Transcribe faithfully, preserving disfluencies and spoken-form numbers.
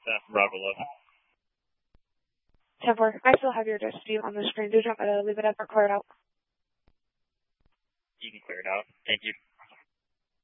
Staff Bravo eleven. ten four, I still have your dispute on the screen. Do you want me to leave it up or clear it out? You can clear it out. Thank you.